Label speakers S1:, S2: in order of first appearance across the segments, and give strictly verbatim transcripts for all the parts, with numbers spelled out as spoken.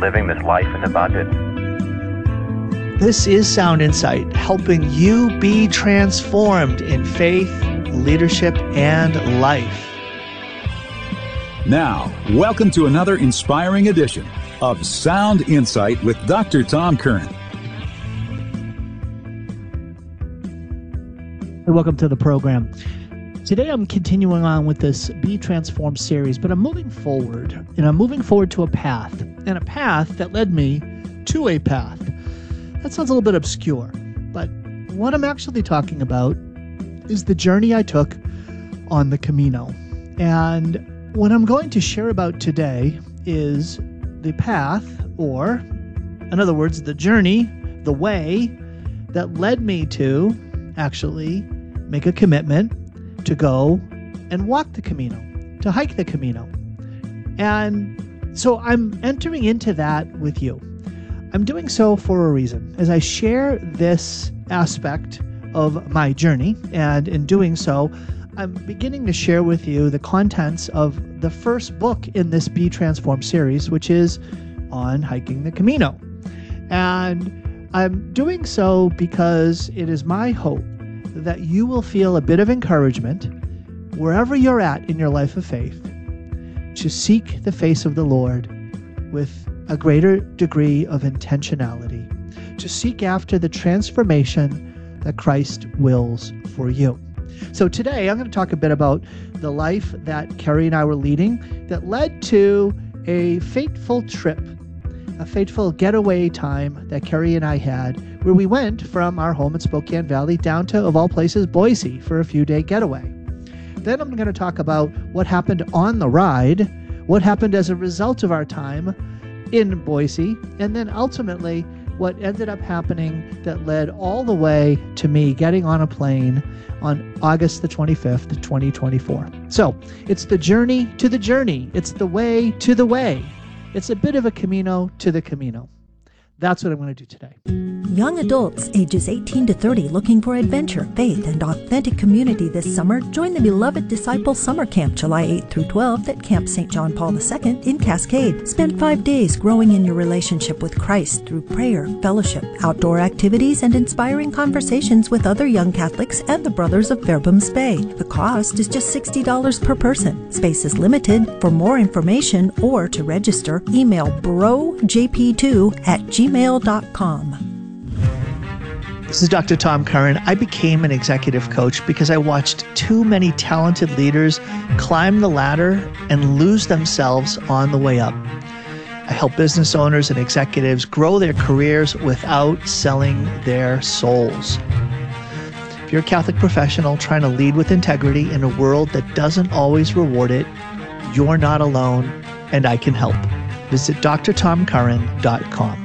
S1: living this life in abundance.
S2: This is Sound Insight, helping you be transformed in faith, leadership, and life.
S3: Now, welcome to another inspiring edition of Sound Insight with Doctor Tom Curran.
S2: Welcome to the program. Today I'm continuing on with this Be Transformed series, but I'm moving forward, and I'm moving forward to a path, and a path that led me to a path. That sounds a little bit obscure, but what I'm actually talking about is the journey I took on the Camino. And what I'm going to share about today is the path, or in other words, the journey, the way that led me to actually make a commitment to go and walk the Camino, to hike the Camino. And so I'm entering into that with you. I'm doing so for a reason. As I share this aspect of my journey, and in doing so, I'm beginning to share with you the contents of the first book in this Be Transformed series, which is on hiking the Camino. And I'm doing so because it is my hope that you will feel a bit of encouragement wherever you're at in your life of faith to seek the face of the Lord with a greater degree of intentionality, to seek after the transformation that Christ wills for you. So today I'm going to talk a bit about the life that Carrie and I were leading that led to a fateful trip, a fateful getaway time that Carrie and I had, where we went from our home in Spokane Valley down to, of all places, Boise for a few day getaway. Then I'm going to talk about what happened on the ride, what happened as a result of our time in Boise, and then ultimately what ended up happening that led all the way to me getting on a plane on August the twenty-fifth, twenty twenty-four. So it's the journey to the journey. It's the way to the way. It's a bit of a Camino to the Camino. That's what I'm going to do today.
S4: Young adults ages eighteen to thirty looking for adventure, faith, and authentic community this summer, join the Beloved Disciple Summer Camp July eighth through twelfth at Camp Saint John Paul the Second in Cascade. Spend five days growing in your relationship with Christ through prayer, fellowship, outdoor activities, and inspiring conversations with other young Catholics and the Brothers of Fairbanks Bay. The cost is just sixty dollars per person. Space is limited. For more information or to register, email bro j p two at gmail dot com.
S2: This is Doctor Tom Curran. I became an executive coach because I watched too many talented leaders climb the ladder and lose themselves on the way up. I help business owners and executives grow their careers without selling their souls. If you're a Catholic professional trying to lead with integrity in a world that doesn't always reward it, you're not alone, and I can help. Visit d r tom curran dot com.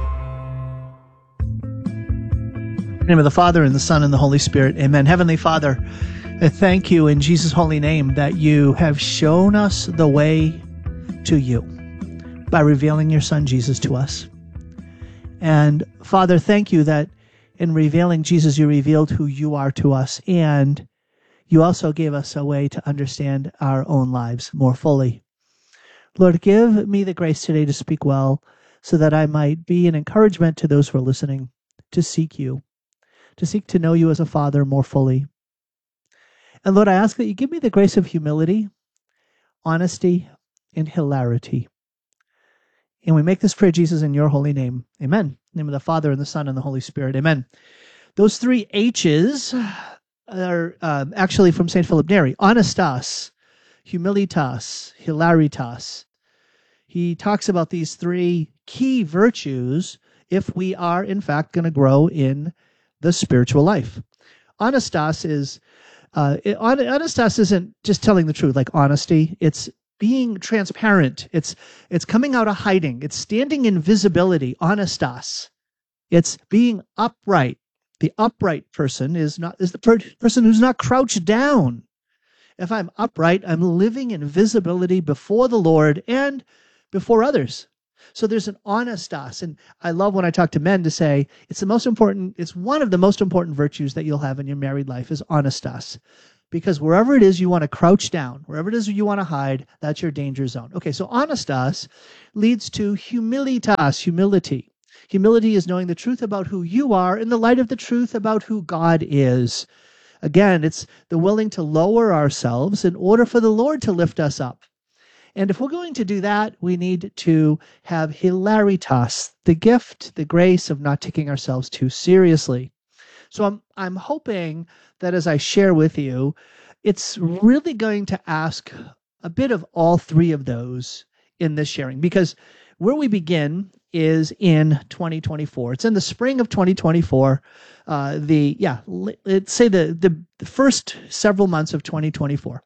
S2: In the name of the Father, and the Son, and the Holy Spirit. Amen. Heavenly Father, I thank you in Jesus' holy name that you have shown us the way to you by revealing your Son Jesus to us. And Father, thank you that in revealing Jesus, you revealed who you are to us, and you also gave us a way to understand our own lives more fully. Lord, give me the grace today to speak well so that I might be an encouragement to those who are listening to seek you, to seek to know you as a Father more fully. And Lord, I ask that you give me the grace of humility, honesty, and hilarity. And we make this prayer, Jesus, in your holy name. Amen. In the name of the Father, and the Son, and the Holy Spirit. Amen. Those three H's are uh, actually from Saint Philip Neri. Honestas, humilitas, hilaritas. He talks about these three key virtues if we are, in fact, going to grow in the spiritual life. Honestas is, uh, it, honestas isn't just telling the truth, like honesty. It's being transparent. It's it's coming out of hiding. It's standing in visibility. Honestas. It's being upright. The upright person is not is the per- person who's not crouched down. If I'm upright, I'm living in visibility before the Lord and before others. So there's an honestas. And I love when I talk to men to say, it's the most important, it's one of the most important virtues that you'll have in your married life is honestas. Because wherever it is you want to crouch down, wherever it is you want to hide, that's your danger zone. Okay, so honestas leads to humilitas, humility. Humility is knowing the truth about who you are in the light of the truth about who God is. Again, it's the willing to lower ourselves in order for the Lord to lift us up. And if we're going to do that, we need to have hilaritas, the gift, the grace of not taking ourselves too seriously. So I'm I'm hoping that as I share with you, it's really going to ask a bit of all three of those in this sharing, because where we begin is in twenty twenty-four. It's in the spring of twenty twenty-four. Uh, the yeah, let's say the, the the first several months of twenty twenty-four.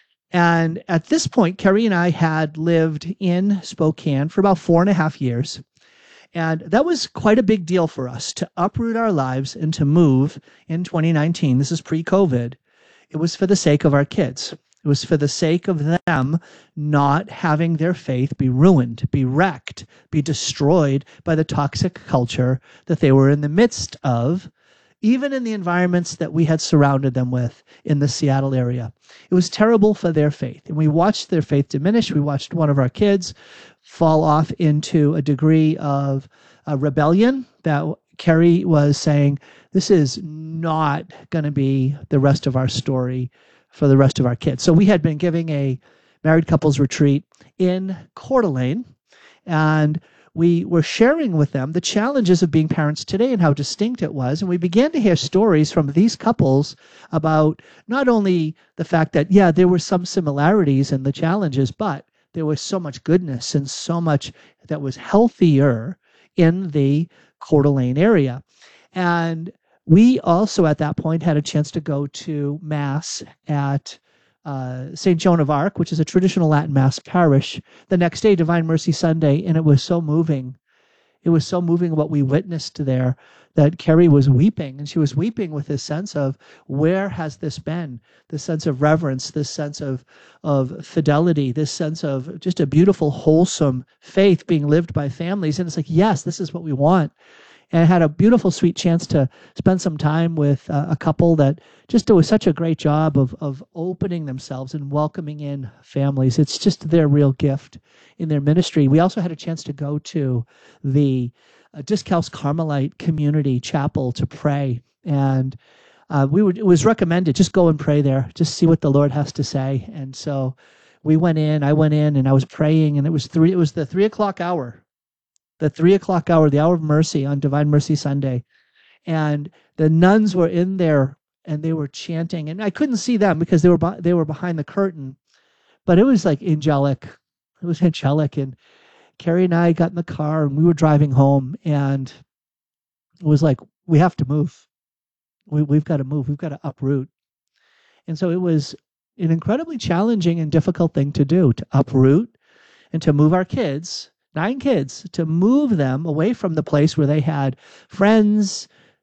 S2: And at this point, Carrie and I had lived in Spokane for about four and a half years. And that was quite a big deal for us to uproot our lives and to move in twenty nineteen. This is pre-COVID. It was for the sake of our kids. It was for the sake of them not having their faith be ruined, be wrecked, be destroyed by the toxic culture that they were in the midst of, even in the environments that we had surrounded them with in the Seattle area. It was terrible for their faith. And we watched their faith diminish. We watched one of our kids fall off into a degree of uh, rebellion that Carrie was saying, this is not going to be the rest of our story for the rest of our kids. So we had been giving a married couples retreat in Coeur d'Alene, and we were sharing with them the challenges of being parents today and how distinct it was. And we began to hear stories from these couples about not only the fact that, yeah, there were some similarities in the challenges, but there was so much goodness and so much that was healthier in the Coeur d'Alene area. And we also at that point had a chance to go to Mass at uh, Saint Joan of Arc, which is a traditional Latin Mass parish, the next day, Divine Mercy Sunday, and it was so moving. It was so moving what we witnessed there that Carrie was weeping, and she was weeping with this sense of, where has this been? This sense of reverence, this sense of, of fidelity, this sense of just a beautiful, wholesome faith being lived by families. And it's like, yes, this is what we want. And I had a beautiful, sweet chance to spend some time with uh, a couple that just did such a great job of of opening themselves and welcoming in families. It's just their real gift in their ministry. We also had a chance to go to the uh, Discalced Carmelite Community Chapel to pray. And uh, we were, it was recommended, just go and pray there, just see what the Lord has to say. And so we went in, I went in, and I was praying, and it was three. It was the three o'clock hour. The three o'clock hour, the hour of mercy on Divine Mercy Sunday. And the nuns were in there and they were chanting. And I couldn't see them because they were they were behind the curtain. But it was like angelic. It was angelic. And Carrie and I got in the car and we were driving home. And it was like, we have to move. We, we've got to move. We've got to uproot. And so it was an incredibly challenging and difficult thing to do, to uproot and to move our kids, nine kids, to move them away from the place where they had friends,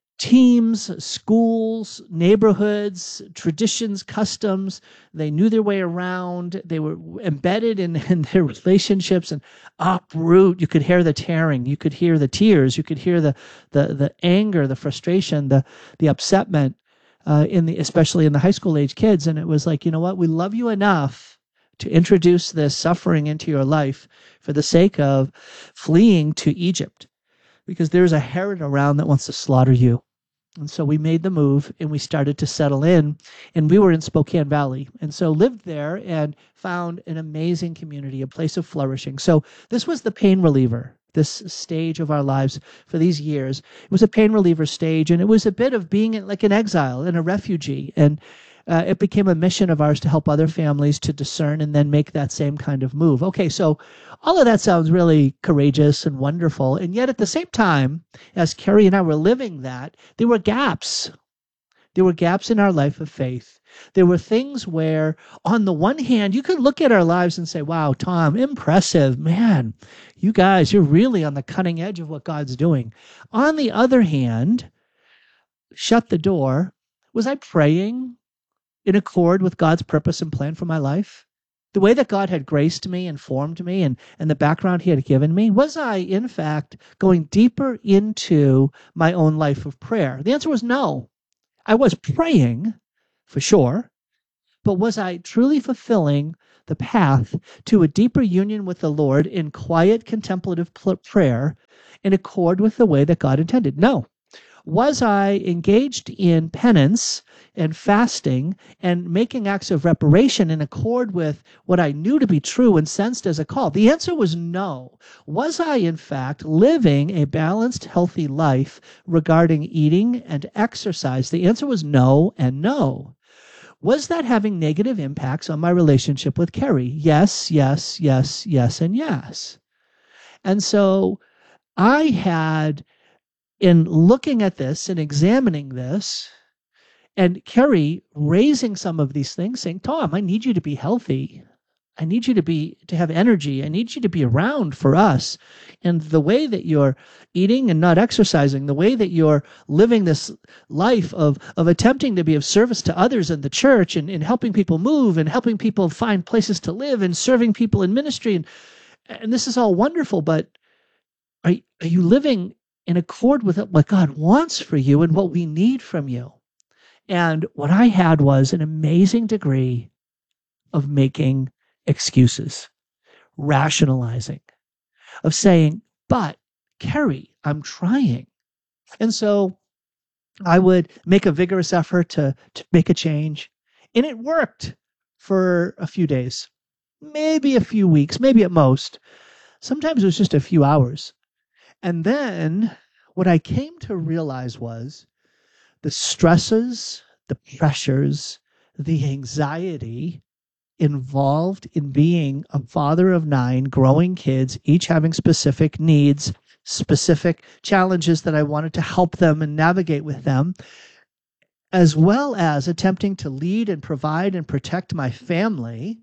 S2: teams, schools, neighborhoods, traditions, customs. They knew their way around. They were embedded in, in their relationships, and uproot. You could hear the tearing. You could hear the tears. You could hear the the the anger, the frustration, the the upsetment, uh, in the especially in the high school age kids. And it was like, you know what? We love you enough to introduce this suffering into your life for the sake of fleeing to Egypt, because there's a Herod around that wants to slaughter you. And so we made the move and we started to settle in, and we were in Spokane Valley. And so lived there and found an amazing community, a place of flourishing. So this was the pain reliever, this stage of our lives for these years. It was a pain reliever stage, and it was a bit of being like an exile and a refugee. And Uh, it became a mission of ours to help other families to discern and then make that same kind of move. Okay, so all of that sounds really courageous and wonderful. And yet at the same time, as Carrie and I were living that, there were gaps. There were gaps in our life of faith. There were things where, on the one hand, you could look at our lives and say, wow, Tom, impressive. Man, you guys, you're really on the cutting edge of what God's doing. On the other hand, shut the door. Was I praying in accord with God's purpose and plan for my life? The way that God had graced me and formed me, and, and the background he had given me, was I, in fact, going deeper into my own life of prayer? The answer was no. I was praying, for sure. but was I truly fulfilling the path to a deeper union with the Lord in quiet contemplative pl- prayer in accord with the way that God intended? No. Was I engaged in penance and fasting and making acts of reparation in accord with what I knew to be true and sensed as a call? The answer was no. Was I, in fact, living a balanced, healthy life regarding eating and exercise? The answer was no and no. Was that having negative impacts on my relationship with Carrie? Yes, yes, yes, yes, and yes. And so I had, in looking at this and examining this, and Carrie raising some of these things, saying, Tom, I need you to be healthy. I need you to be to have energy. I need you to be around for us. And the way that you're eating and not exercising, the way that you're living this life of, of attempting to be of service to others in the church and, and helping people move and helping people find places to live and serving people in ministry. And, and this is all wonderful, but are, are you living in accord with what God wants for you and what we need from you? And what I had was an amazing degree of making excuses, rationalizing, of saying, but Carrie, I'm trying. And so I would make a vigorous effort to, to make a change. And it worked for a few days, maybe a few weeks, maybe at most. Sometimes it was just a few hours. And then what I came to realize was the stresses, the pressures, the anxiety involved in being a father of nine, growing kids, each having specific needs, specific challenges that I wanted to help them and navigate with them, as well as attempting to lead and provide and protect my family,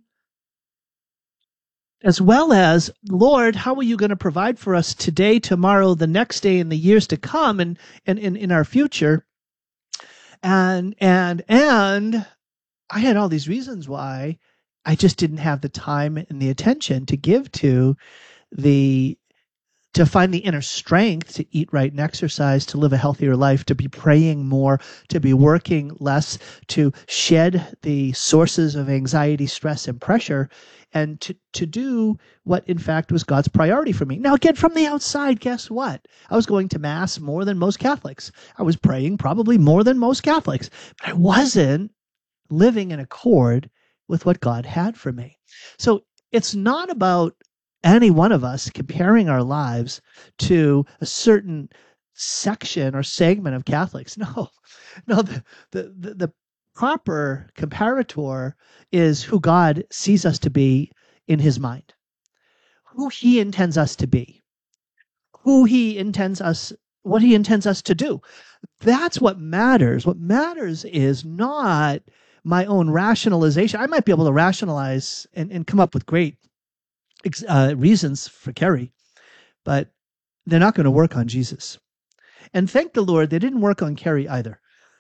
S2: as well as, Lord, how are you going to provide for us today, tomorrow, the next day, and the years to come, and and in, in our future? And and and I had all these reasons why I just didn't have the time and the attention to give to the to find the inner strength to eat right and exercise, to live a healthier life, to be praying more, to be working less, to shed the sources of anxiety, stress, and pressure, and to, to do what, in fact, was God's priority for me. Now, again, from the outside, guess what? I was going to Mass more than most Catholics. I was praying probably more than most Catholics, but I wasn't living in accord with what God had for me. So it's not about any one of us comparing our lives to a certain section or segment of Catholics. No, no, the, the, the, the proper comparator is who God sees us to be in his mind, who he intends us to be, who he intends us, what he intends us to do. That's what matters. What matters is not my own rationalization. I might be able to rationalize and, and come up with great uh, reasons for Carrie, but they're not going to work on Jesus. And thank the Lord, they didn't work on Carrie either.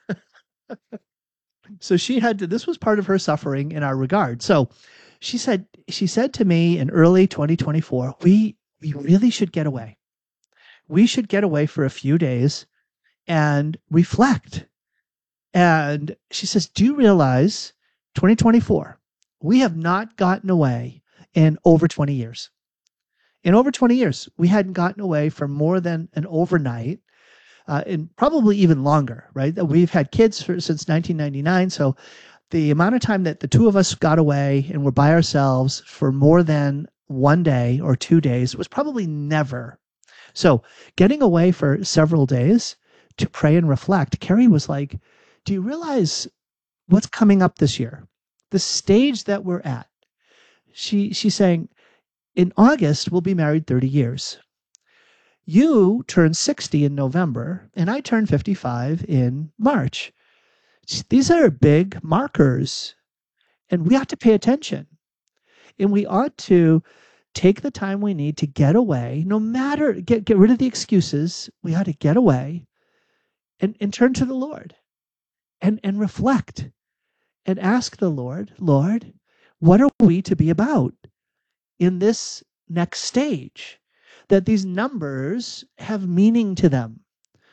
S2: So she had to, this was part of her suffering in our regard. So she said, she said to me in early twenty twenty-four, we, we really should get away. We should get away for a few days and reflect. And she says, do you realize twenty twenty-four, we have not gotten away in over twenty years. In over twenty years, we hadn't gotten away for more than an overnight, uh, and probably even longer, right? We've had kids for, since nineteen ninety-nine. So the amount of time that the two of us got away and were by ourselves for more than one day or two days was probably never. So getting away for several days to pray and reflect, Carrie was like, do you realize what's coming up this year? The stage that we're at. She she's saying, in August, we'll be married thirty years. You turn sixty in November, and I turn fifty-five in March. These are big markers, and we ought to pay attention. And we ought to take the time we need to get away, no matter, get, get rid of the excuses. We ought to get away and, and turn to the Lord and, and reflect and ask the Lord, Lord, what are we to be about in this next stage? That these numbers have meaning to them.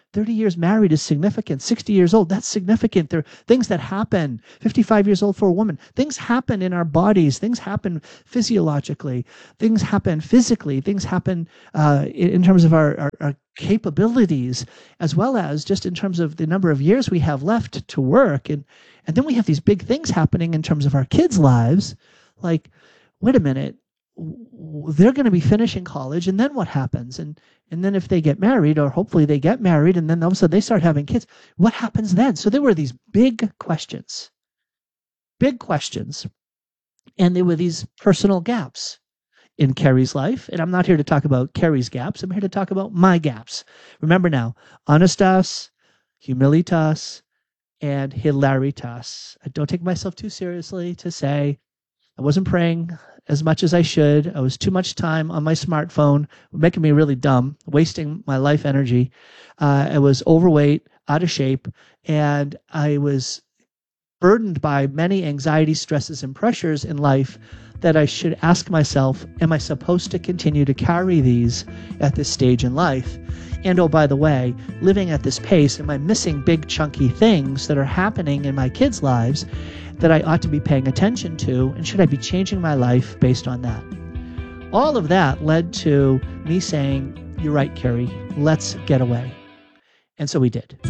S2: thirty years married is significant. sixty years old, that's significant. There are things that happen. fifty-five years old for a woman. Things happen in our bodies. Things happen physiologically. Things happen physically. Things happen uh, in, in terms of our, our, our capabilities, as well as just in terms of the number of years we have left to work. And, and then we have these big things happening in terms of our kids' lives. Like, wait a minute, they're going to be finishing college, and then what happens? And and then if they get married, or hopefully they get married, and then all of a sudden they start having kids, what happens then? So there were these big questions, big questions, and there were these personal gaps in Carrie's life. And I'm not here to talk about Carrie's gaps. I'm here to talk about my gaps. Remember now, honestas, humilitas, and hilaritas. I don't take myself too seriously to say I wasn't praying as much as I should. I was too much time on my smartphone, making me really dumb, wasting my life energy. Uh, I was overweight, out of shape, and I was burdened by many anxieties, stresses, and pressures in life that I should ask myself, am I supposed to continue to carry these at this stage in life? And oh, by the way, living at this pace, am I missing big chunky things that are happening in my kids' lives that I ought to be paying attention to? And should I be changing my life based on that? All of that led to me saying, you're right, Carrie, let's get away. And so we did.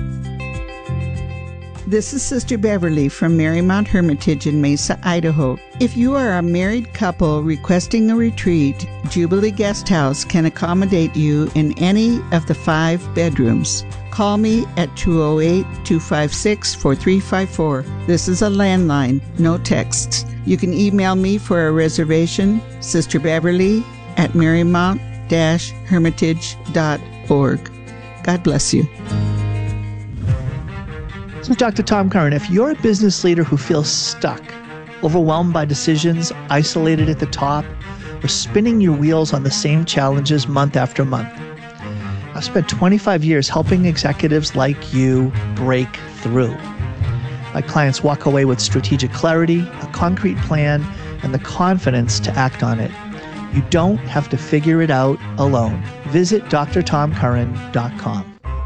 S1: This is Sister Beverly from Marymount Hermitage in Mesa, Idaho. If you are a married couple requesting a retreat, Jubilee Guest House can accommodate you in any of the five bedrooms. Call me at two oh eight, two five six, four three five four. This is a landline, no texts. You can email me for a reservation, Sister Beverly at marymount dash hermitage dot org. God bless you.
S2: So Doctor Tom Curran, if you're a business leader who feels stuck, overwhelmed by decisions, isolated at the top, or spinning your wheels on the same challenges month after month, I've spent twenty-five years helping executives like you break through. My clients walk away with strategic clarity, a concrete plan, and the confidence to act on it. You don't have to figure it out alone. Visit d r tom curran dot com.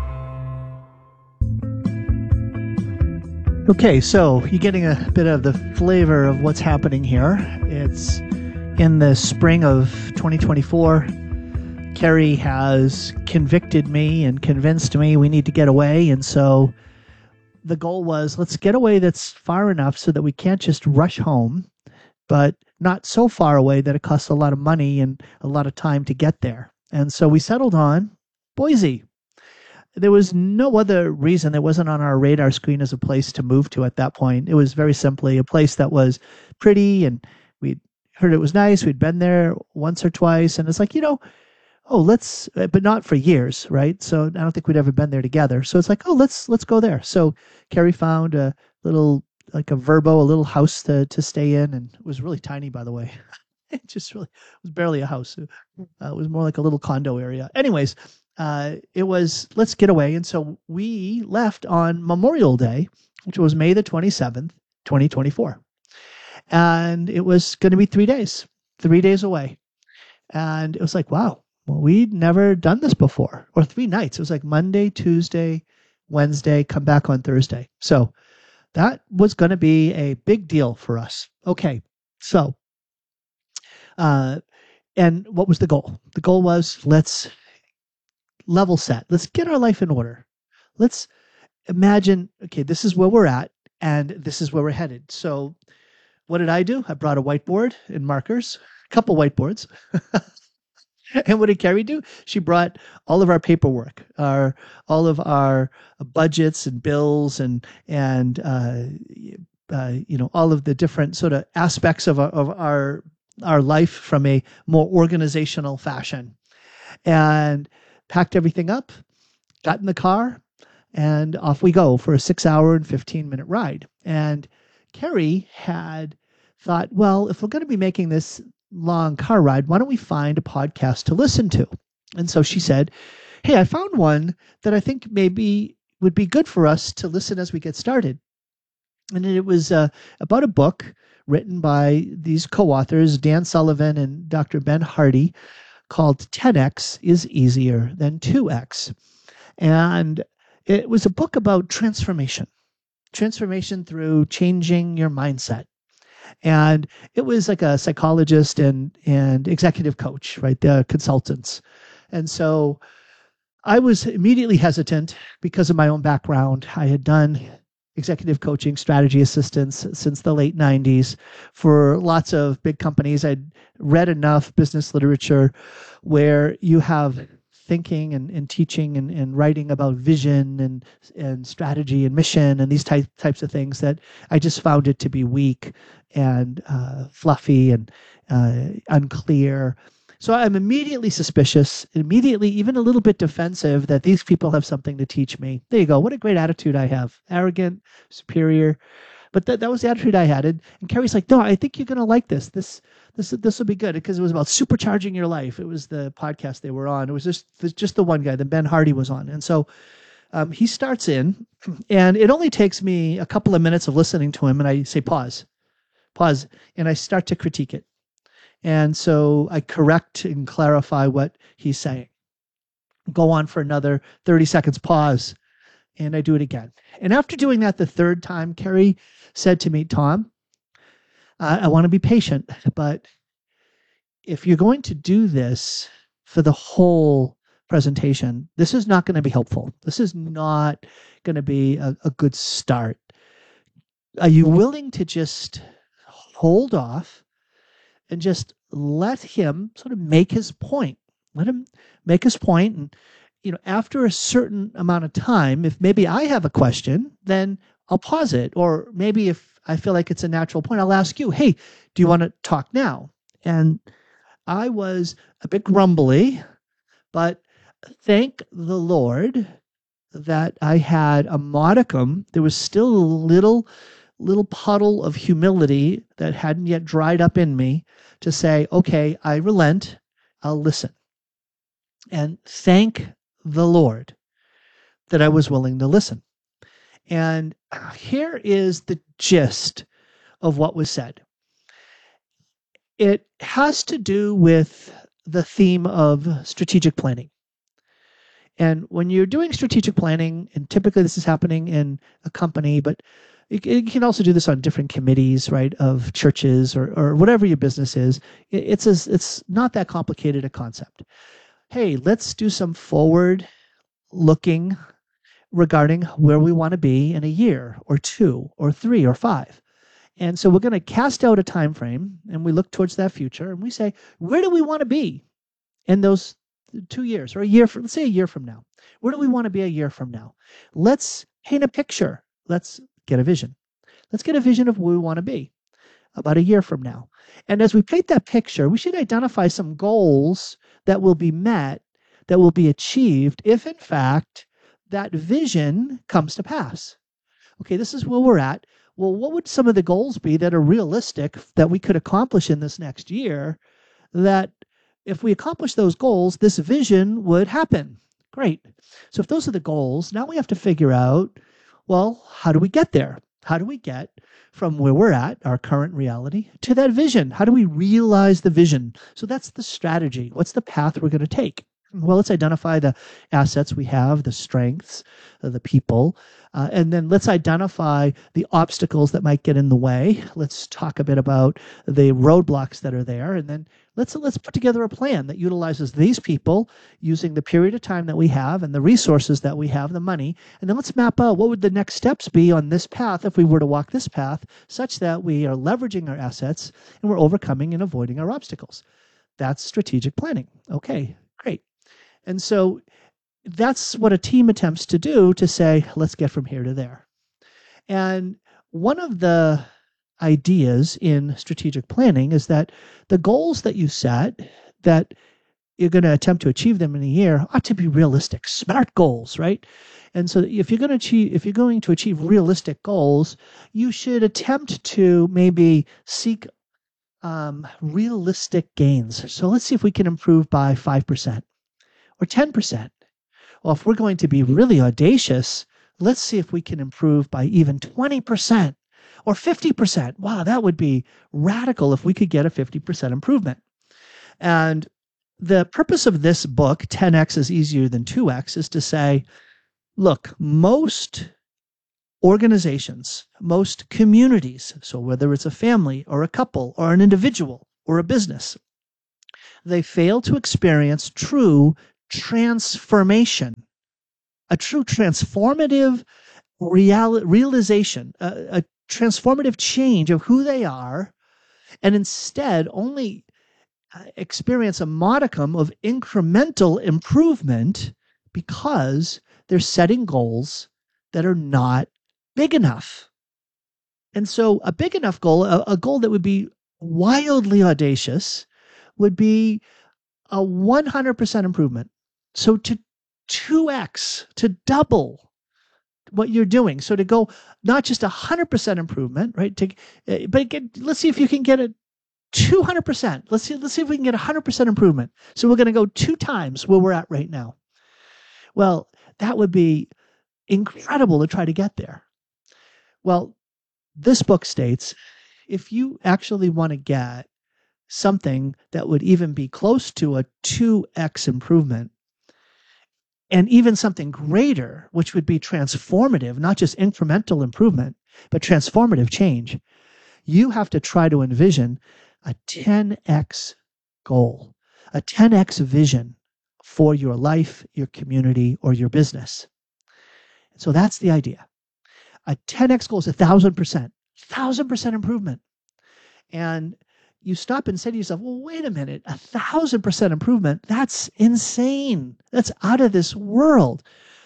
S2: Okay, so you're getting a bit of the flavor of what's happening here. It's in the spring of twenty twenty-four. Carrie has convicted me and convinced me we need to get away. And so the goal was, let's get away that's far enough so that we can't just rush home, but not so far away that it costs a lot of money and a lot of time to get there. And so we settled on Boise. There was no other reason. It wasn't on our radar screen as a place to move to at that point. It was very simply a place that was pretty, and we'd heard it was nice. We'd been there once or twice, and it's like, you know, oh, let's, but not for years, right? So I don't think we'd ever been there together. So it's like, oh, let's let's go there. So Carrie found a little, like a Verbo, a little house to to stay in, and it was really tiny, by the way. It just really it was barely a house. Uh, it was more like a little condo area. Anyways. Uh, it was, let's get away. And so we left on Memorial Day, which was May the twenty-seventh, twenty twenty-four. And it was going to be three days, three days away. And it was like, wow, well, we'd never done this before. Or three nights. It was like Monday, Tuesday, Wednesday, come back on Thursday. So that was going to be a big deal for us. Okay, so, uh, and what was the goal? The goal was, let's level set. Let's get our life in order. Let's imagine, okay, this is where we're at, and this is where we're headed. So what did I do? I brought a whiteboard and markers, a couple whiteboards. And what did Carrie do? She brought all of our paperwork, our all of our budgets and bills and and uh, uh, you know, all of the different sort of aspects of our, of our our life from a more organizational fashion. And packed everything up, got in the car, and off we go for a six hour and fifteen minute ride. And Carrie had thought, well, if we're going to be making this long car ride, why don't we find a podcast to listen to? And so she said, hey, I found one that I think maybe would be good for us to listen as we get started. And it was uh, about a book written by these co-authors, Dan Sullivan and Doctor Ben Hardy, called ten X is Easier Than two X. And It was a book about transformation, transformation through changing your mindset. And it was like a psychologist and, and executive coach, right? The consultants. And so I was immediately hesitant because of my own background. I had done executive coaching, strategy assistance since the late nineties for lots of big companies. I'd read enough business literature where you have thinking and, and teaching and, and writing about vision and and strategy and mission and these type, types of things that I just found it to be weak and uh, fluffy and uh, unclear. So I'm immediately suspicious, immediately even a little bit defensive that these people have something to teach me. There you go. What a great attitude I have. Arrogant, superior. But that that was the attitude I had. And, and Carrie's like, no, I think you're going to like this. This this this will be good, because it was about supercharging your life. It was the podcast they were on. It was just just the one guy that Ben Hardy was on. And so um, he starts in, and it only takes me a couple of minutes of listening to him, and I say, pause, pause, and I start to critique it. And so I correct and clarify what he's saying. Go on for another thirty seconds, pause, and I do it again. And after doing that the third time, Carrie said to me, Tom, uh, I want to be patient, but if you're going to do this for the whole presentation, this is not going to be helpful. This is not going to be a, a good start. Are you willing to just hold off and just let him sort of make his point? Let him make his point, and you know, after a certain amount of time, if maybe I have a question, then I'll pause it. Or maybe if I feel like it's a natural point, I'll ask you, hey, do you want to talk now? And I was a bit grumbly, but thank the Lord that I had a modicum. There was still a little, little puddle of humility that hadn't yet dried up in me to say, okay, I relent, I'll listen. And thank the Lord that I was willing to listen. And here is the gist of what was said. It has to do with the theme of strategic planning. And when you're doing strategic planning, and typically this is happening in a company, but you can also do this on different committees, right, of churches or, or whatever your business is. It's a, it's not that complicated a concept. Hey, let's do some forward looking regarding where we want to be in a year or two or three or five. And so we're going to cast out a time frame, and we look towards that future, and we say, where do we want to be in those two years or a year from, let's say a year from now? Where do we want to be a year from now? Let's paint a picture. Let's get a vision. Let's get a vision of where we want to be about a year from now. And as we paint that picture, we should identify some goals that will be met, that will be achieved if, in fact, that vision comes to pass. Okay, this is where we're at. Well, what would some of the goals be that are realistic that we could accomplish in this next year, that if we accomplish those goals, this vision would happen? Great. So if those are the goals, now we have to figure out, well, how do we get there? How do we get from where we're at, our current reality, to that vision? How do we realize the vision? So that's the strategy. What's the path we're going to take? Well, let's identify the assets we have, the strengths, uh, the people, uh, and then let's identify the obstacles that might get in the way. Let's talk a bit about the roadblocks that are there, and then let's let's put together a plan that utilizes these people using the period of time that we have and the resources that we have, the money, and then let's map out what would the next steps be on this path if we were to walk this path, such that we are leveraging our assets and we're overcoming and avoiding our obstacles. That's strategic planning. Okay, great. And so that's what a team attempts to do, to say, let's get from here to there. And one of the ideas in strategic planning is that the goals that you set, that you're going to attempt to achieve them in a year, ought to be realistic, smart goals, right? And so if you're going to achieve, if you're going to achieve realistic goals, you should attempt to maybe seek um, realistic gains. So let's see if we can improve by five percent. Or ten percent. Well, if we're going to be really audacious, let's see if we can improve by even twenty percent or fifty percent. Wow, that would be radical if we could get a fifty percent improvement. And the purpose of this book, ten X is easier than two X, is to say, Look, most organizations, most communities, so whether it's a family or a couple or an individual or a business, they fail to experience true transformation, a true transformative real, realization, a, a transformative change of who they are, and instead only experience a modicum of incremental improvement because they're setting goals that are not big enough. And so a big enough goal, a, a goal that would be wildly audacious, would be a one hundred percent improvement. So to two x, to double what you're doing. So to go not just one hundred percent improvement, right? To, uh, but get, let's see if you can get a two hundred percent. Let's see, let's see if we can get one hundred percent improvement. So we're going to go two times where we're at right now. Well, that would be incredible to try to get there. Well, this book states, if you actually want to get something that would even be close to a two x improvement, and even something greater, which would be transformative, not just incremental improvement, but transformative change, you have to try to envision a ten x goal, a ten x vision for your life, your community, or your business. So that's the idea. A ten x goal is a thousand percent, thousand percent improvement. And you stop and say to yourself, well, wait a minute, a thousand percent improvement, that's insane. That's out of this world.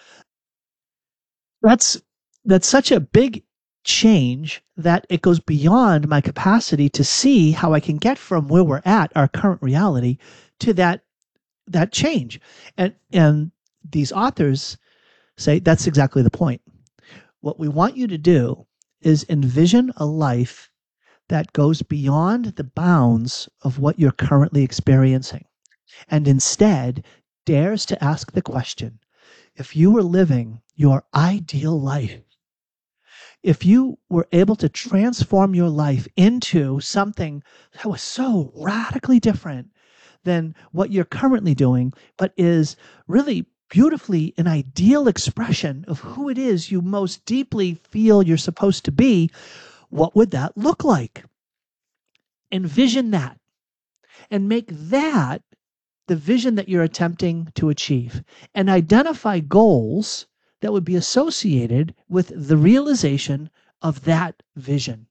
S2: That's, that's such a big change that it goes beyond my capacity to see how I can get from where we're at, our current reality, to that, that change. And, and these authors say that's exactly the point. What we want you to do is envision a life that goes beyond the bounds of what you're currently experiencing, and instead dares to ask the question, if you were living your ideal life, if you were able to transform your life into something that was so radically different than what you're currently doing, but is really beautifully an ideal expression of who it is you most deeply feel you're supposed to be, what would that look like? Envision that and make that the vision that you're attempting to achieve, and identify goals that would be associated with the realization of that vision.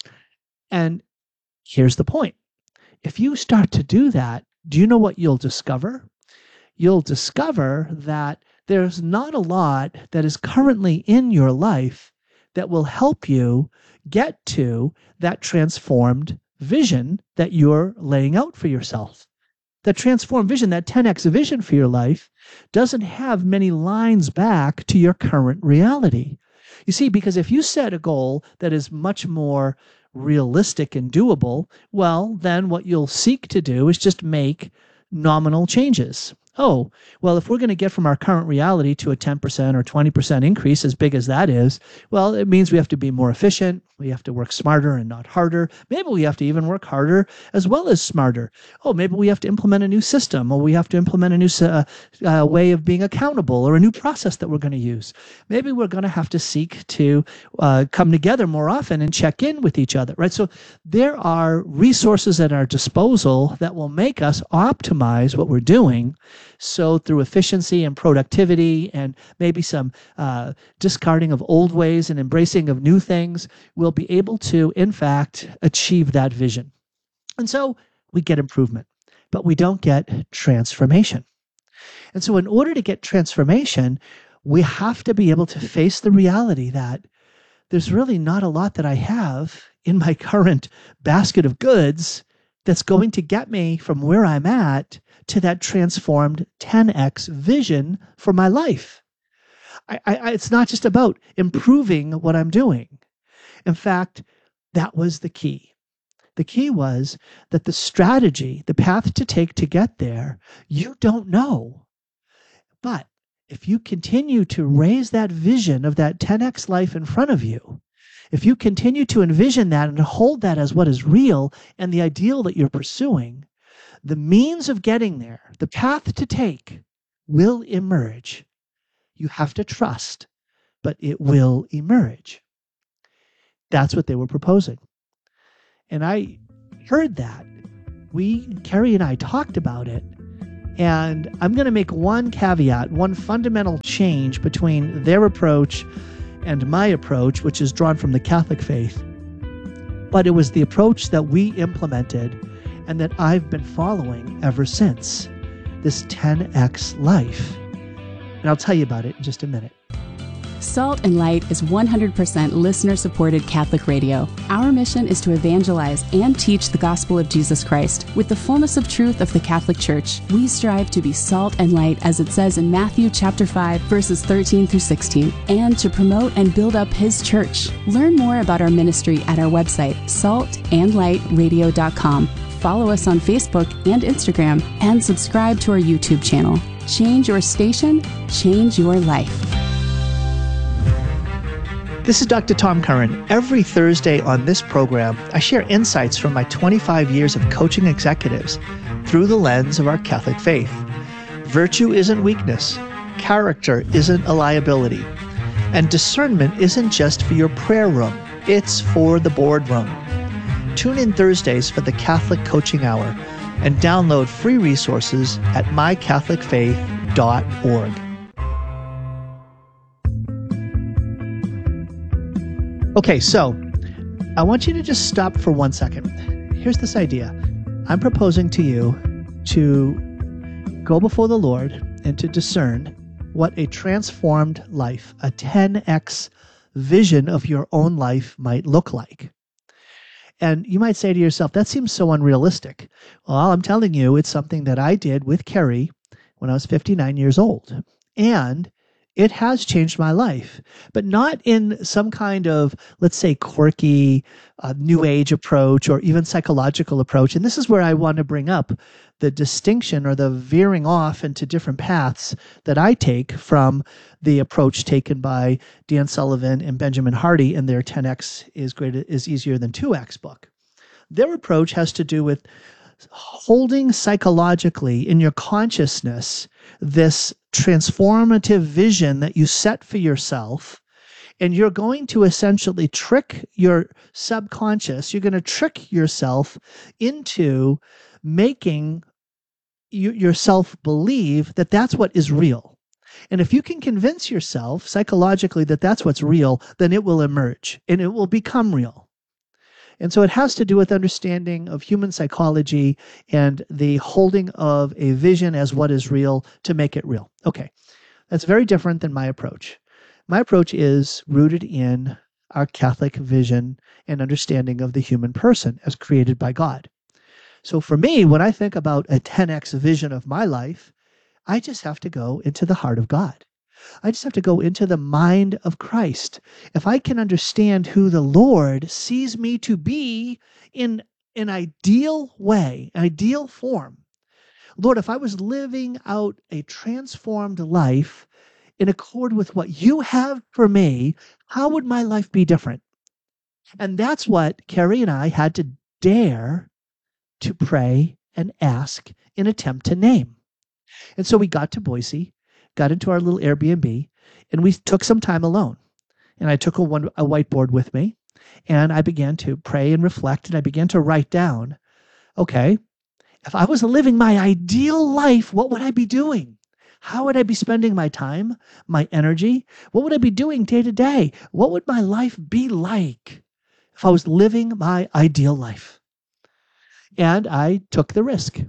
S2: And here's the point. If you start to do that, do you know what you'll discover? You'll discover that there's not a lot that is currently in your life that will help you get to that transformed vision that you're laying out for yourself. The transformed vision, that ten x vision for your life, doesn't have many lines back to your current reality. You see, because if you set a goal that is much more realistic and doable, well, then what you'll seek to do is just make nominal changes. Oh, well, if we're going to get from our current reality to a ten percent or twenty percent increase, as big as that is, well, it means we have to be more efficient. We have to work smarter and not harder. Maybe we have to even work harder as well as smarter. Oh, maybe we have to implement a new system, or we have to implement a new uh, uh, way of being accountable, or a new process that we're going to use. Maybe we're going to have to seek to uh, come together more often and check in with each other, right? So there are resources at our disposal that will make us optimize what we're doing. So through efficiency and productivity and maybe some uh, discarding of old ways and embracing of new things, we'll be able to, in fact, achieve that vision. And so we get improvement, but we don't get transformation. And so in order to get transformation, we have to be able to face the reality that there's really not a lot that I have in my current basket of goods that's going to get me from where I'm at to that transformed ten x vision for my life. I, I, it's not just about improving what I'm doing. In fact, that was the key. The key was that the strategy, the path to take to get there, you don't know. But if you continue to raise that vision of that ten x life in front of you, if you continue to envision that and hold that as what is real and the ideal that you're pursuing, the means of getting there, the path to take, will emerge. You have to trust, but it will emerge. That's what they were proposing. And I heard that. We, Carrie and I talked about it. And I'm going to make one caveat, one fundamental change between their approach and my approach, which is drawn from the Catholic faith. But it was the approach that we implemented and that I've been following ever since, this ten X life. And I'll tell you about it in just a minute.
S5: Salt and Light is one hundred percent listener-supported Catholic radio. Our mission is to evangelize and teach the gospel of Jesus Christ with the fullness of truth of the Catholic Church. We strive to be salt and light, as it says in Matthew chapter five, verses thirteen through sixteen, and to promote and build up His church. Learn more about our ministry at our website, salt and light radio dot com. Follow us on Facebook and Instagram, and subscribe to our YouTube channel. Change your station, change your life.
S2: This is Doctor Tom Curran. Every Thursday on this program, I share insights from my twenty-five years of coaching executives through the lens of our Catholic faith. Virtue isn't weakness. Character isn't a liability. And discernment isn't just for your prayer room. It's for the boardroom. Tune in Thursdays for the Catholic Coaching Hour and download free resources at my catholic faith dot org. Okay, so I want you to just stop for one second. Here's this idea. I'm proposing to you to go before the Lord and to discern what a transformed life, a ten X vision of your own life might look like. And you might say to yourself, that seems so unrealistic. Well, I'm telling you, it's something that I did with Carrie when I was fifty-nine years old. And it has changed my life, but not in some kind of, let's say, quirky, uh, new age approach or even psychological approach. And this is where I want to bring up the distinction or the veering off into different paths that I take from the approach taken by Dan Sullivan and Benjamin Hardy in their ten X is greater is easier than two X book. Their approach has to do with holding psychologically in your consciousness this transformative vision that you set for yourself, and you're going to essentially trick your subconscious, you're going to trick yourself into making you, yourself believe that that's what is real. And if you can convince yourself psychologically that that's what's real, then it will emerge and it will become real. And so it has to do with understanding of human psychology and the holding of a vision as what is real to make it real. Okay, that's very different than my approach. My approach is rooted in our Catholic vision and understanding of the human person as created by God. So for me, when I think about a ten X vision of my life, I just have to go into the heart of God. I just have to go into the mind of Christ. If I can understand who the Lord sees me to be in an ideal way, ideal form. Lord, if I was living out a transformed life in accord with what you have for me, how would my life be different? And that's what Carrie and I had to dare to pray and ask and attempt to name. And so we got to Boise, got into our little Airbnb, and we took some time alone. And I took a, one, a whiteboard with me, and I began to pray and reflect, and I began to write down, okay, if I was living my ideal life, what would I be doing? How would I be spending my time, my energy? What would I be doing day to day? What would my life be like if I was living my ideal life? And I took the risk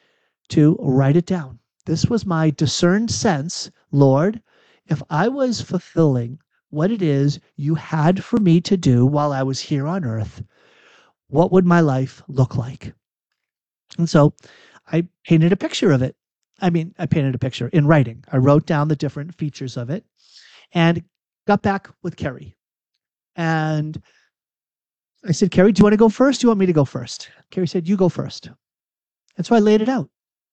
S2: to write it down. This was my discerned sense, Lord, if I was fulfilling what it is you had for me to do while I was here on earth, what would my life look like? And so I painted a picture of it. I mean, I painted a picture in writing. I wrote down the different features of it and got back with Carrie. And I said, Carrie, do you want to go first? Do you want me to go first? Carrie said, you go first. And so I laid it out.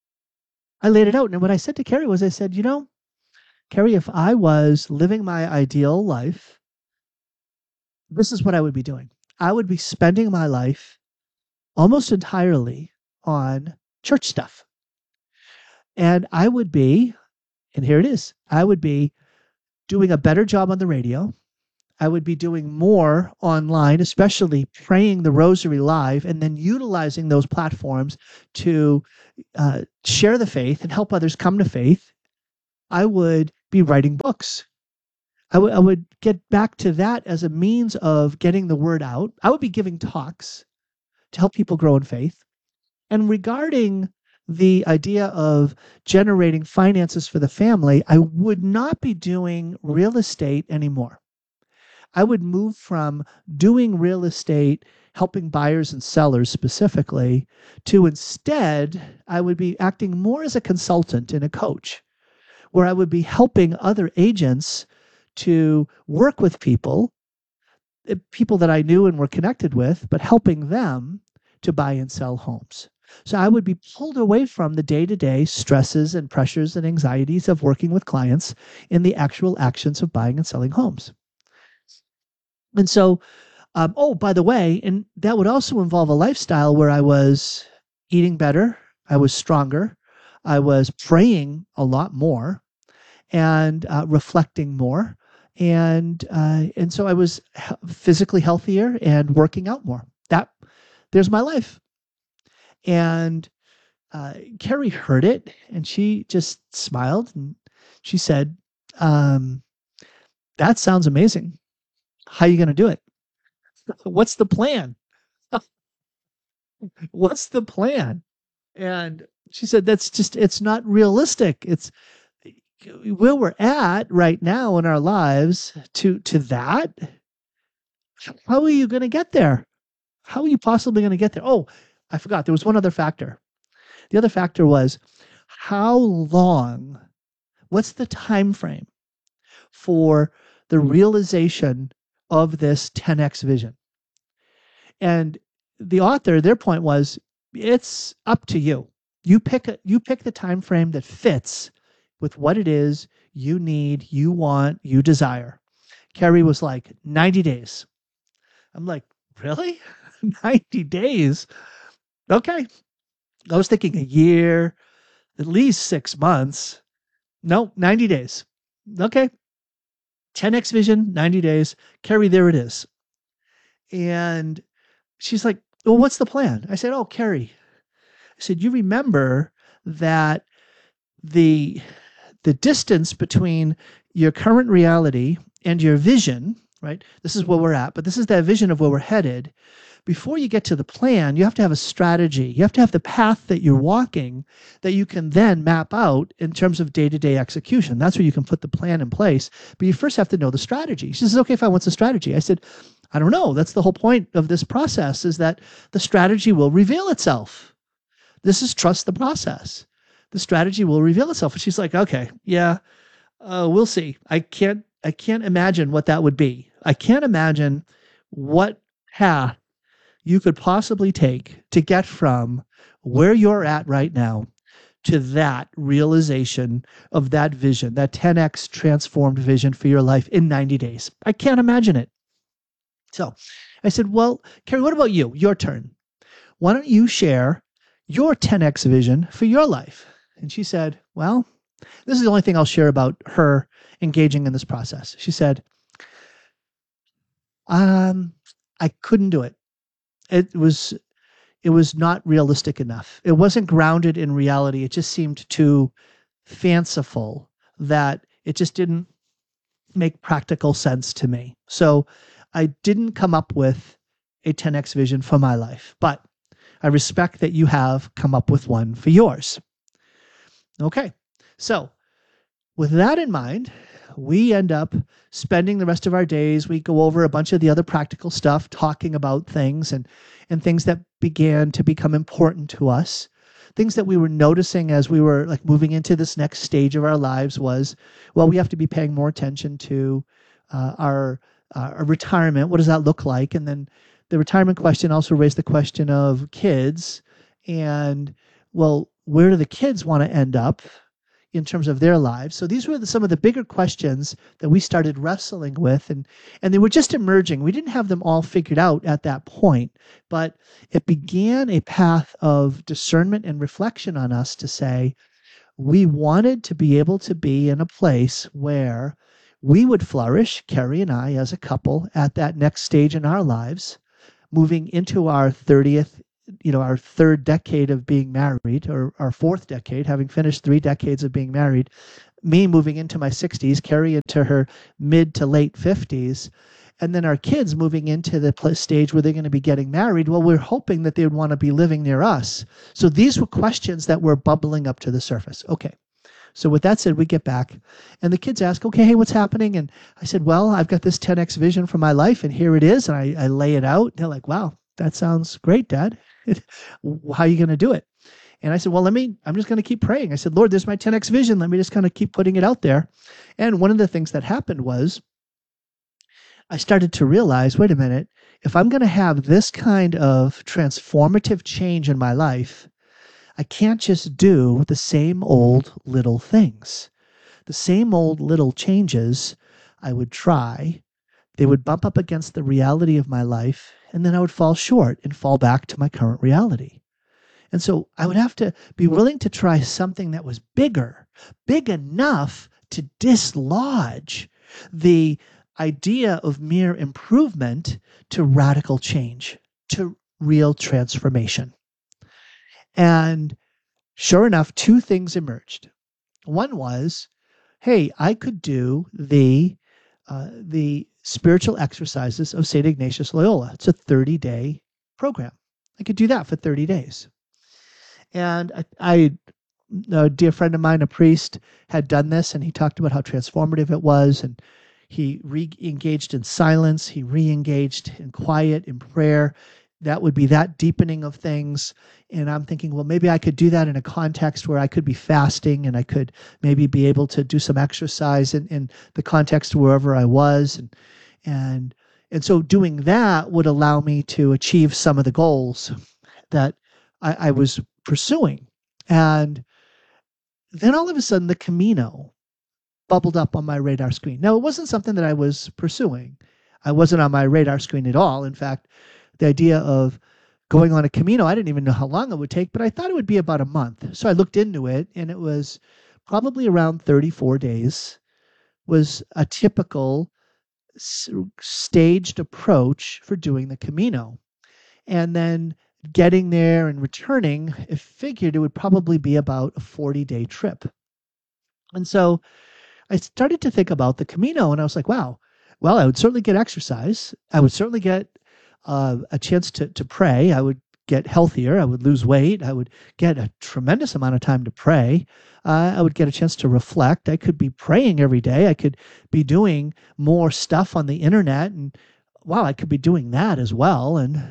S2: I laid it out. And what I said to Carrie was, I said, you know, Carrie, if I was living my ideal life, this is what I would be doing. I would be spending my life almost entirely on church stuff. And I would be, and here it is, I would be doing a better job on the radio. I would be doing more online, especially praying the rosary live, and then utilizing those platforms to uh, share the faith and help others come to faith. I would be writing books. I, w- I would get back to that as a means of getting the word out. I would be giving talks to help people grow in faith. And regarding the idea of generating finances for the family, I would not be doing real estate anymore. I would move from doing real estate, helping buyers and sellers specifically, to instead, I would be acting more as a consultant and a coach, where I would be helping other agents to work with people, people that I knew and were connected with, but helping them to buy and sell homes. So I would be pulled away from the day-to-day stresses and pressures and anxieties of working with clients in the actual actions of buying and selling homes. And so, um, oh, by the way, and that would also involve a lifestyle where I was eating better, I was stronger, I was praying a lot more, and uh, reflecting more, and uh, and so I was physically healthier and working out more. That there's my life. And uh, Carrie heard it, and she just smiled, and she said, um, "That sounds amazing. How are you going to do it? What's the plan? What's the plan?" And she said, "That's just, it's not realistic. It's where we're at right now in our lives to, to that. How are you going to get there? How are you possibly going to get there?" Oh, I forgot. There was one other factor. The other factor was how long, what's the time frame for the realization of this ten X vision? And the author, their point was, it's up to you. You pick a, you pick the time frame that fits with what it is you need, you want, you desire. Carrie was like, ninety days. I'm like, really? ninety days? Okay. I was thinking a year, at least six months. No, ninety days. Okay. ten X vision, ninety days. Carrie, there it is. And she's like, "Well, what's the plan?" I said, "Oh, Carrie," I said, "you remember that the, the distance between your current reality and your vision, right? This is where we're at, but this is that vision of where we're headed. Before you get to the plan, you have to have a strategy. You have to have the path that you're walking that you can then map out in terms of day-to-day execution. That's where you can put the plan in place. But you first have to know the strategy." She says, "Okay, fine, what's the strategy?" I said, "I don't know. That's the whole point of this process, is that the strategy will reveal itself. This is trust the process. The strategy will reveal itself." And she's like, "Okay, yeah, uh, we'll see. I can't, I can't imagine what that would be. I can't imagine what path you could possibly take to get from where you're at right now to that realization of that vision, that ten X transformed vision for your life in ninety days. I can't imagine it." So I said, "Well, Carrie, what about you? Your turn. Why don't you share your ten X vision for your life?" And she said, "Well, this is the only thing I'll share about her engaging in this process." She said, um, "I couldn't do it. It was, it was not realistic enough. It wasn't grounded in reality. It just seemed too fanciful that it just didn't make practical sense to me. So I didn't come up with a ten X vision for my life, but I respect that you have come up with one for yours." Okay. So with that in mind, we end up spending the rest of our days. We go over a bunch of the other practical stuff, talking about things and, and things that began to become important to us. Things that we were noticing as we were like moving into this next stage of our lives was, well, we have to be paying more attention to uh, our, uh, our retirement. What does that look like? And then the retirement question also raised the question of kids and, well, where do the kids want to end up in terms of their lives? So these were the, some of the bigger questions that we started wrestling with, and, and they were just emerging. We didn't have them all figured out at that point, but it began a path of discernment and reflection on us to say, we wanted to be able to be in a place where we would flourish, Carrie and I, as a couple, at that next stage in our lives, moving into our thirtieth, you know, our third decade of being married, or our fourth decade, having finished three decades of being married, me moving into my sixties, Carrie into her mid to late fifties, and then our kids moving into the stage where they're going to be getting married. Well, we're hoping that they would want to be living near us. So these were questions that were bubbling up to the surface. Okay. So with that said, we get back and the kids ask, okay, hey, what's happening? And I said, well, I've got this ten X vision for my life and here it is. And I, I lay it out. They're like, wow, that sounds great, Dad. How are you going to do it? And I said, well, let me, I'm just going to keep praying. I said, Lord, there's my ten X vision. Let me just kind of keep putting it out there. And one of the things that happened was I started to realize, wait a minute, if I'm going to have this kind of transformative change in my life, I can't just do the same old little things. The same old little changes I would try, they would bump up against the reality of my life, and then I would fall short and fall back to my current reality. And so I would have to be willing to try something that was bigger, big enough to dislodge the idea of mere improvement to radical change, to real transformation. And sure enough, two things emerged. One was, hey, I could do the uh, the spiritual exercises of Saint Ignatius Loyola. It's a thirty-day program. I could do that for thirty days. And I, I, a dear friend of mine, a priest, had done this, and he talked about how transformative it was. And he re-engaged in silence. He re-engaged in quiet, in prayer. That would be that deepening of things. And I'm thinking, well, maybe I could do that in a context where I could be fasting and I could maybe be able to do some exercise in, in the context wherever I was. And, and, and so doing that would allow me to achieve some of the goals that I, I was pursuing. And then all of a sudden the Camino bubbled up on my radar screen. Now, it wasn't something that I was pursuing. I wasn't on my radar screen at all. In fact, the idea of going on a Camino, I didn't even know how long it would take, but I thought it would be about a month. So I looked into it, and it was probably around thirty-four days, was a typical s- staged approach for doing the Camino. And then getting there and returning, I figured it would probably be about a forty-day trip. And so I started to think about the Camino, and I was like, wow, well, I would certainly get exercise. I would certainly get uh, a chance to, to pray. I would get healthier. I would lose weight. I would get a tremendous amount of time to pray. Uh, I would get a chance to reflect. I could be praying every day. I could be doing more stuff on the internet, and wow, I could be doing that as well. And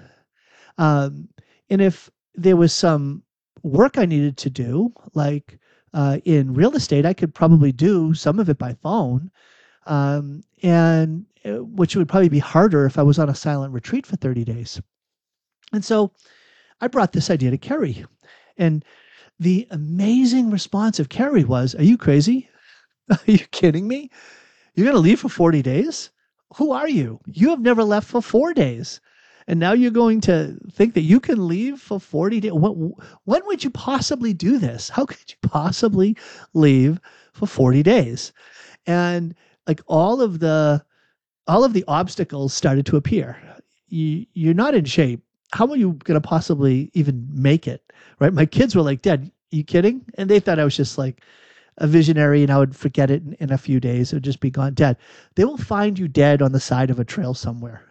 S2: um, and if there was some work I needed to do, like uh, in real estate, I could probably do some of it by phone, um, and uh, which would probably be harder if I was on a silent retreat for thirty days. And so I brought this idea to Carrie, and the amazing response of Carrie was, "Are you crazy? Are you kidding me? You're going to leave for forty days? Who are you? You have never left for four days. And now you're going to think that you can leave for forty days? When, when would you possibly do this? How could you possibly leave for forty days? And like all of the, all of the obstacles started to appear. You, you're not in shape. How are you going to possibly even make it? Right? My kids were like, "Dad, are you kidding?" And they thought I was just like a visionary and I would forget it in, in a few days. It would just be gone. "Dad, they will find you dead on the side of a trail somewhere."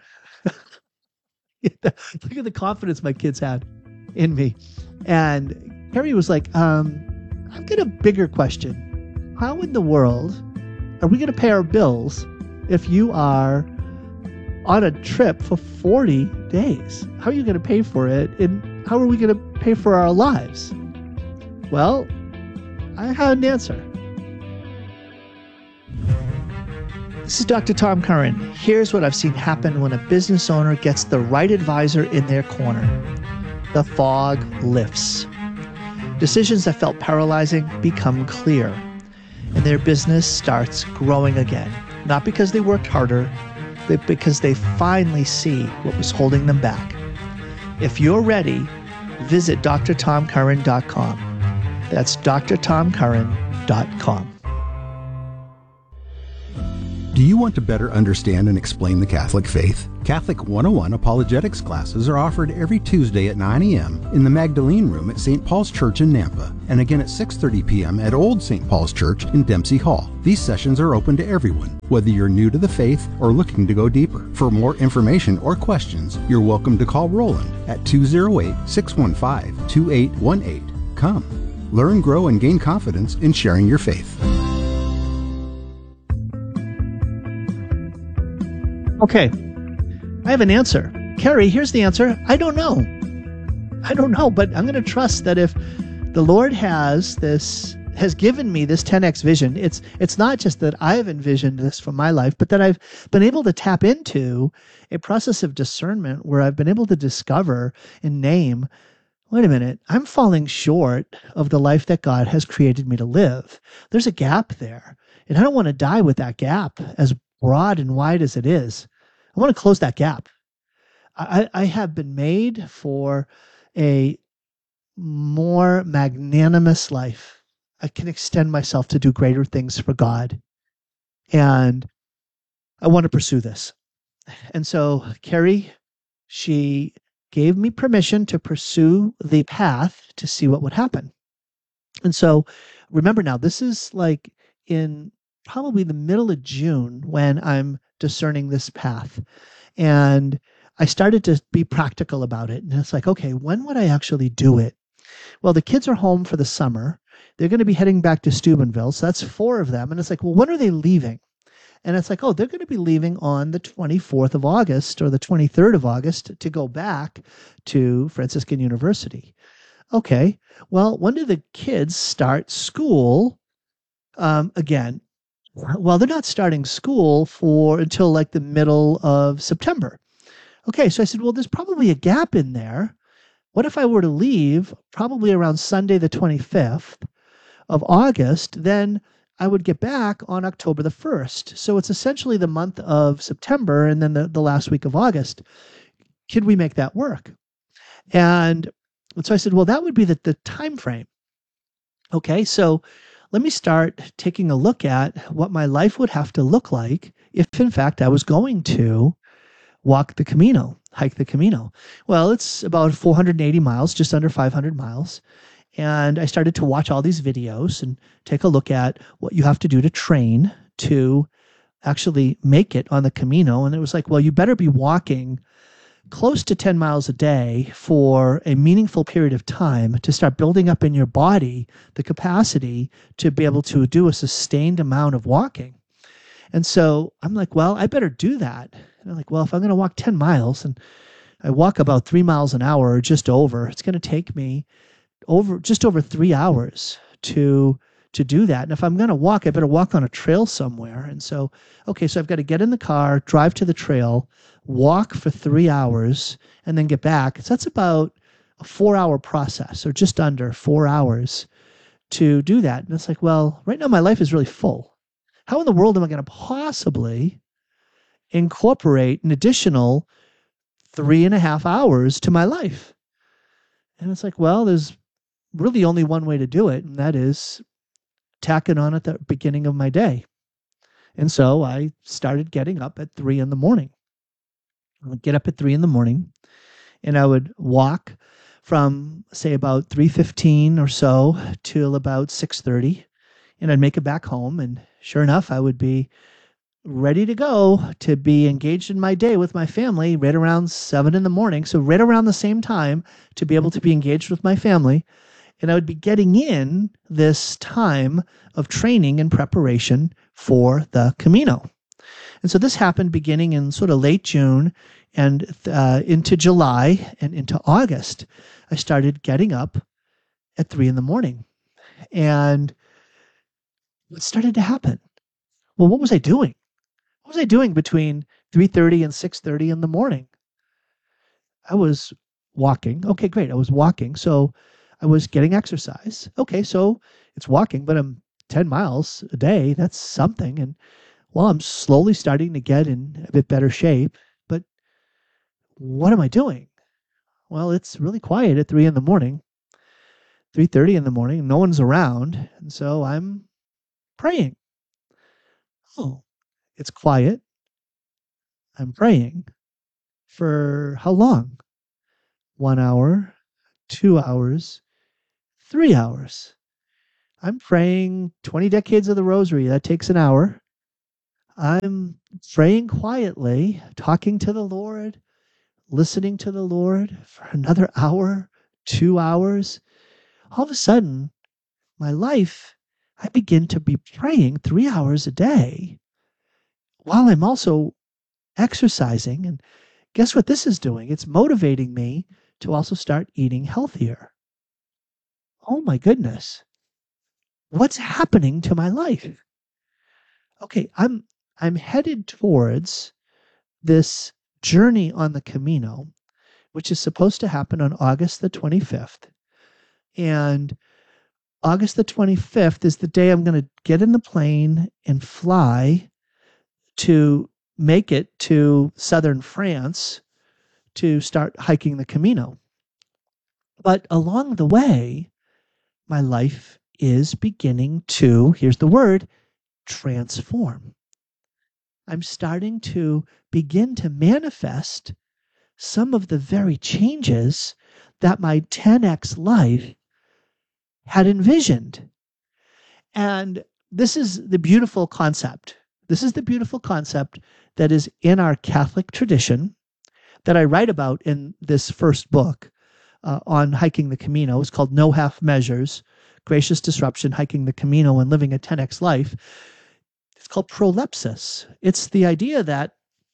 S2: Look at the confidence my kids had in me. And Carrie was like, um, I've got a bigger question. How in the world are we going to pay our bills if you are on a trip for forty days? How are you going to pay for it? And how are we going to pay for our lives? Well, I had an answer. This is Doctor Tom Curran. Here's what I've seen happen when a business owner gets the right advisor in their corner. The fog lifts. Decisions that felt paralyzing become clear, and their business starts growing again. Not because they worked harder, but because they finally see what was holding them back. If you're ready, visit D R tom curran dot com. That's D R tom curran dot com.
S6: Do you want to better understand and explain the Catholic faith? Catholic one oh one apologetics classes are offered every Tuesday at nine a.m. in the Magdalene Room at Saint Paul's Church in Nampa, and again at six thirty p.m. at Old Saint Paul's Church in Dempsey Hall. These sessions are open to everyone, whether you're new to the faith or looking to go deeper. For more information or questions, you're welcome to call Roland at two oh eight, six one five, two eight one eight. Come, learn, grow, and gain confidence in sharing your faith.
S2: Okay, I have an answer. Carrie, here's the answer. I don't know. I don't know, but I'm going to trust that if the Lord has this, has given me this ten X vision, it's it's not just that I've envisioned this for my life, but that I've been able to tap into a process of discernment where I've been able to discover and name, wait a minute, I'm falling short of the life that God has created me to live. There's a gap there, and I don't want to die with that gap as broad and wide as it is. I want to close that gap. I, I have been made for a more magnanimous life. I can extend myself to do greater things for God. And I want to pursue this. And so Carrie, she gave me permission to pursue the path to see what would happen. And so remember now, this is like in probably the middle of June when I'm discerning this path. And I started to be practical about it. And it's like, okay, when would I actually do it? Well, the kids are home for the summer. They're going to be heading back to Steubenville. So that's four of them. And it's like, well, when are they leaving? And it's like, oh, they're going to be leaving on the twenty-fourth of August or the twenty-third of August to go back to Franciscan University. Okay, well, when do the kids start school um, again? Well, they're not starting school for until like the middle of September. Okay, so I said, well, there's probably a gap in there. What if I were to leave probably around Sunday the twenty-fifth of August? Then I would get back on October the first. So it's essentially the month of September and then the, the last week of August. Could we make that work? And so I said, well, that would be the, the time frame. Okay, so let me start taking a look at what my life would have to look like if, in fact, I was going to walk the Camino, hike the Camino. Well, it's about four hundred eighty miles, just under five hundred miles. And I started to watch all these videos and take a look at what you have to do to train to actually make it on the Camino. And it was like, well, you better be walking close to ten miles a day for a meaningful period of time to start building up in your body the capacity to be able to do a sustained amount of walking. And so I'm like, well, I better do that. And I'm like, well, if I'm going to walk ten miles and I walk about three miles an hour or just over, it's going to take me over just over three hours to to do that. And if I'm going to walk, I better walk on a trail somewhere. And so, okay, so I've got to get in the car, drive to the trail, walk for three hours, and then get back. So that's about a four-hour process, or just under four hours to do that. And it's like, well, right now my life is really full. How in the world am I going to possibly incorporate an additional three and a half hours to my life? And it's like, well, there's really only one way to do it, and that is tack it on at the beginning of my day. And so I started getting up at three in the morning. I would get up at three in the morning, and I would walk from, say, about three fifteen or so till about six thirty, and I'd make it back home, and sure enough, I would be ready to go to be engaged in my day with my family right around seven in the morning. So right around the same time to be able to be engaged with my family. And I would be getting in this time of training and preparation for the Camino. And so this happened beginning in sort of late June and uh, into July and into August. I started getting up at three in the morning. And what started to happen? Well, what was I doing? What was I doing between three thirty and six thirty in the morning? I was walking. Okay, great. I was walking. So I was getting exercise. Okay, so it's walking, but I'm ten miles a day. That's something. And well, I'm slowly starting to get in a bit better shape. But what am I doing? Well, it's really quiet at three in the morning, three thirty in the morning. No one's around. And so I'm praying. Oh, It's quiet. I'm praying. For how long? One hour, two hours, three hours. I'm praying twenty decades of the rosary. That takes an hour. I'm praying quietly, talking to the Lord, listening to the Lord for another hour, two hours. All of a sudden, my life, I begin to be praying three hours a day while I'm also exercising. And guess what this is doing? It's motivating me to also start eating healthier. Oh my goodness. What's happening to my life? Okay, I'm I'm headed towards this journey on the Camino, which is supposed to happen on August the twenty-fifth. And August the twenty-fifth is the day I'm going to get in the plane and fly to make it to southern France to start hiking the Camino. But along the way, my life is beginning to, here's the word, transform. I'm starting to begin to manifest some of the very changes that my ten X life had envisioned. And this is the beautiful concept. This is the beautiful concept that is in our Catholic tradition that I write about in this first book uh, on hiking the Camino. It's called No Half Measures, Gracious Disruption, Hiking the Camino and Living a ten X Life. It's called prolepsis. It's the idea that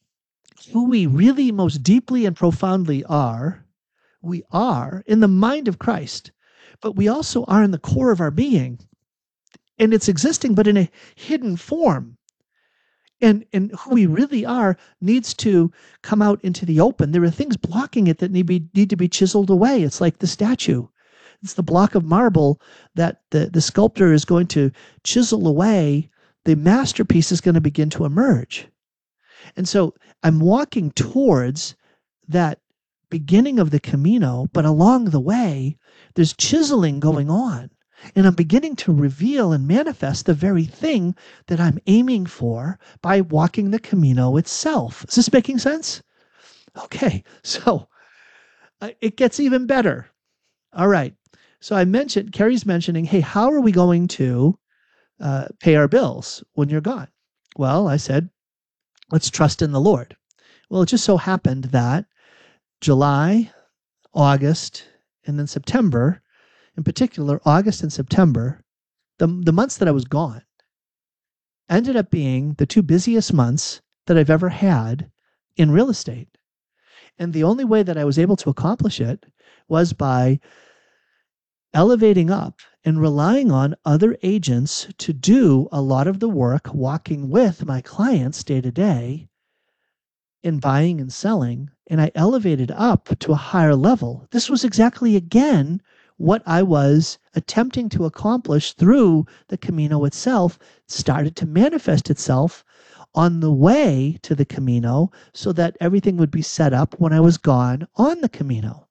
S2: who we really most deeply and profoundly are, we are in the mind of Christ, but we also are in the core of our being. And it's existing, but in a hidden form. And, and who we really are needs to come out into the open. There are things blocking it that need, be, need to be chiseled away. It's like the statue. It's the block of marble that the, the sculptor is going to chisel away. The masterpiece is going to begin to emerge. And so I'm walking towards that beginning of the Camino, but along the way, there's chiseling going on. And I'm beginning to reveal and manifest the very thing that I'm aiming for by walking the Camino itself. Is this making sense? Okay, so uh, it gets even better. All right. So I mentioned, Carrie's mentioning, hey, how are we going to uh, pay our bills when you're gone? Well, I said, let's trust in the Lord. Well, it just so happened that July, August, and then September, in particular, August and September, the, the months that I was gone, ended up being the two busiest months that I've ever had in real estate. And the only way that I was able to accomplish it was by elevating up and relying on other agents to do a lot of the work, walking with my clients day to day in buying and selling. And I elevated up to a higher level. This was exactly, again, what I was attempting to accomplish through the Camino itself started to manifest itself on the way to the Camino so that everything would be set up when I was gone on the Camino.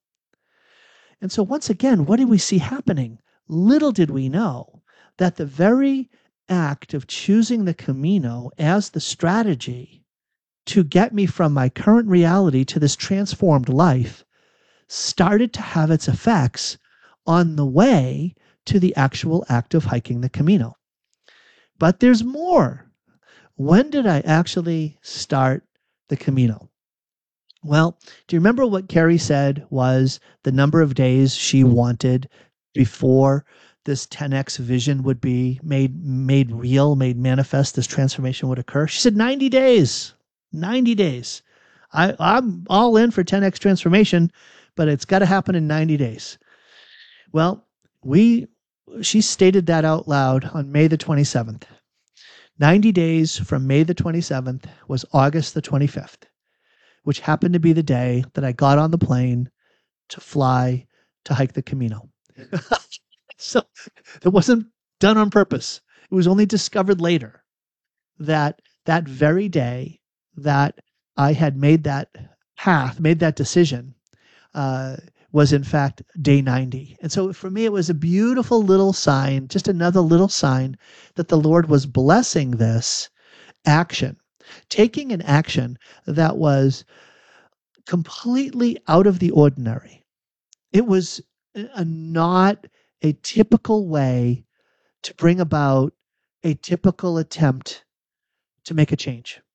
S2: And so once again, what did we see happening? Little did we know that the very act of choosing the Camino as the strategy to get me from my current reality to this transformed life started to have its effects on the way to the actual act of hiking the Camino. But there's more. When did I actually start the Camino? Well, do you remember what Carrie said was the number of days she wanted before this ten X vision would be made, made real, made manifest, this transformation would occur? She said ninety days. ninety days. I, I'm all in for ten X transformation, but it's got to happen in ninety days. Well, we she stated that out loud on May the twenty-seventh. ninety days from May the twenty-seventh was August the twenty-fifth, which happened to be the day that I got on the plane to fly to hike the Camino. So it wasn't done on purpose. It was only discovered later that that very day that I had made that path, made that decision, uh, was in fact day ninety. And so for me, it was a beautiful little sign, just another little sign that the Lord was blessing this action. taking an action that was completely out of the ordinary. It was a, not a typical way to bring about a typical attempt to make a change.